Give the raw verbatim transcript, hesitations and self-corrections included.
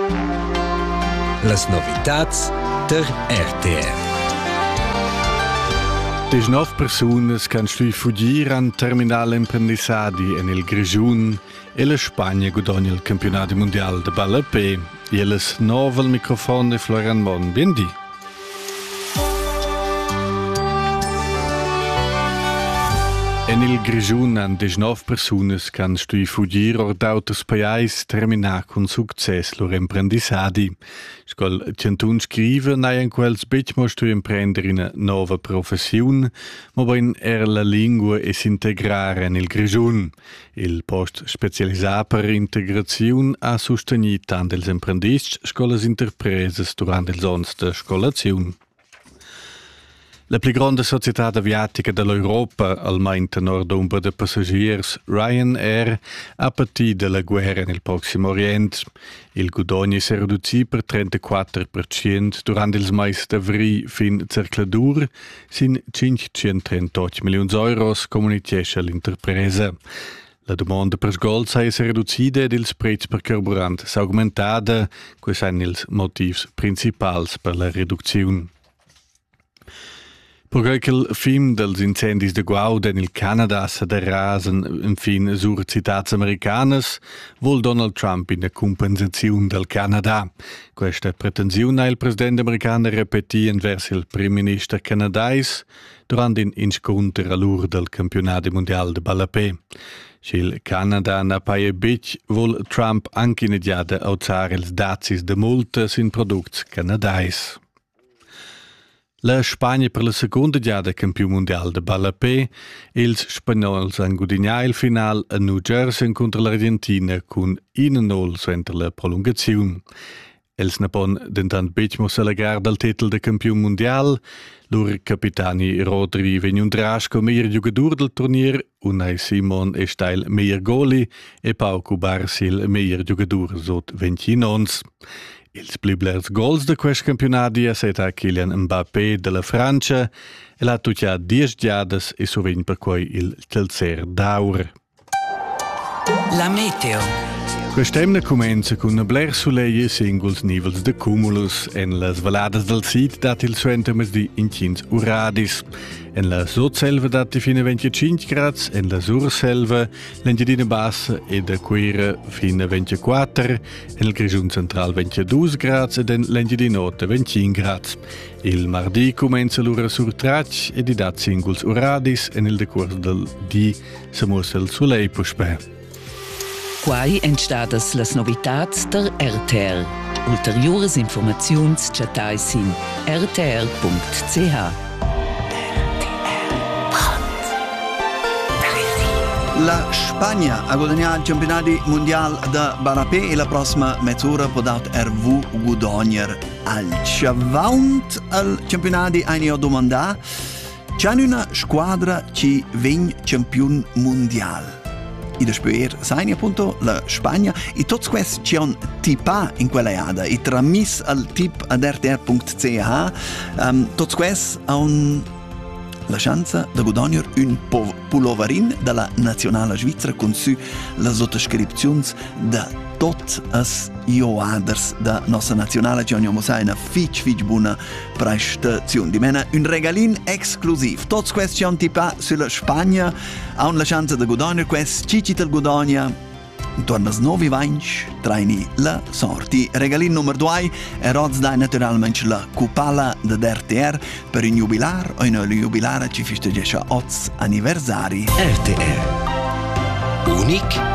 Las novitats der R T R. diciannove persunas can stui fugir an terminal imprendissadi en il Grigiun e la Spagna guadagna il campionato mondiale de Ballapé. E las nove al microfono de Florian Mon. Biendi. En il Grigiun an diciannove persunas can stui fugir or d'autres paiais terminar con success lor imprendissadi. Scol centun scrive nai en quels bec mo stui imprender una nova professiun, mo ben er la lingua e s'integrare en il Grigiun. Il post specialisà per integraziun ha sostenit tant els imprendists scolas interpreses durant els ons de scolaziun. La più grande società aviatica dell'Europa, almeno tenor d'ombra de passagiers, Ryanair, ha patito dalla guerra nel Prossimo Oriente. Il guadagno si è ridotto per trentaquattro per cento durante il mese d'avril fin cercladur, sin cinquecentotrentotto milioni di euro, comunicazione all'interpresa. La domanda per sgolza è ridotta ed il prezzo per carburante è aumentata, questi sono i motivi principali per la riduzione. Per quel film dels incendis de Guauda nel Canada s'aderrasen in fin sur citats americanas, vol Donald Trump in compensazione del Canada. Questa pretensione ha il presidente americano repetì verso il primo ministro canadais durante un incontro all'ora del campionato mondiale de Ballapé. Se il Canada n'a pas bic, vol Trump anche iniziare a alzare ils dazis de multas in prodotti canadais. La Spagna per la seconda giada campione mondiale de Ballapé, ils spagnols han guadagnato il final a New Jersey contro l'Argentina con uno a null entro la prolungazione. Els napon dentant becmo celegar dal titel de campione mondiale, lor capitani Rodri Venundrasco meilleur giocatore del turnier, Unai Simon e Steil meilleur goli e Pau Cubarsel meilleur giocatore sot ventinons. Ils bliblers gols de quest campionato è Kylian Mbappé della Francia e l'ha tuccia dieci giadas e sovint per cui il terzer daur. La meteo. Quest'emna comenza con una bler soleil e singuls nivels de cumulus. En las valadas del Sid dat il suentemes di incins uradis. En la sotselva dat fine venticinque grads, en la surselva l'engedina bassa e da quera fine ventiquattro, en il Grigiun central ventidue grads ed en l'engedina nota venticinque grads. Il mardi comenza l'ura sur trac e di dat singuls uradis en il decurs del di samus el soleil puspè. Quai entstadas las novitats der R T R. Ulteriores informaziuns chatais in r t r punct c h. La Spagna ha guadagnato il campionato mondiale de Ballapé e la prossima mezz'ora può er vu guadagnar al chavaunt al campionato anni domanda. C'è una squadra che viene campione mondiale. I después sai appunto la Spagna e tutti questi c'è un tipa in quella iada e tramis al tip ad r t r punct c h um, tutti questi hanno la chance di guadagnare un pulloverin dalla nazionale svizzera con su le sottoscrizioni da tutti i giocators della nostra nazionale che abbiamo una fitch fitch buona prestazione. Di mena un regalin esclusivo. Tutti questi hanno tipa sulla Spagna hanno la chance di guadagnare questi cicci del guadagna. Intorno a nove vanci traini la sorti. Regalin numero due e roz dai naturalmente la cupala de R T R per un jubilar o in un jubilar ci festeggia otto anniversari. R T R. Unic